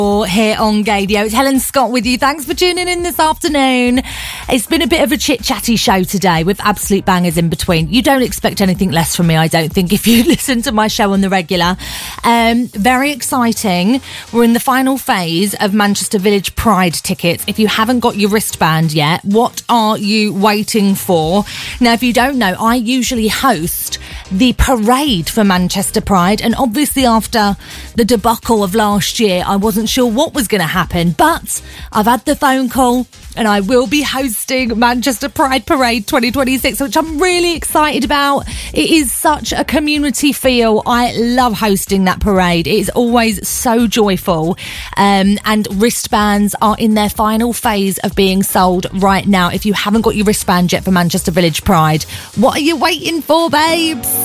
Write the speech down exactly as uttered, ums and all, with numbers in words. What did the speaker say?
Here on Gaydio. It's Helen Scott with you. Thanks for tuning in this afternoon. It's been a bit of a chit-chatty show today with absolute bangers in between. You don't expect anything less from me, I don't think, if you listen to my show on the regular. Um, very exciting. We're in the final phase of Manchester Village Pride tickets. If you haven't got your wristband yet, what are you waiting for? Now, if you don't know, I usually host the parade for Manchester Pride, and obviously after the debacle of last year, I wasn't sure what was going to happen, but I've had the phone call and I will be hosting Manchester Pride Parade twenty twenty-six, which I'm really excited about. It is such a community feel. I love hosting that parade. It is always so joyful, um, and wristbands are in their final phase of being sold right now. If you haven't got your wristband yet for Manchester Village Pride, what are you waiting for, babes?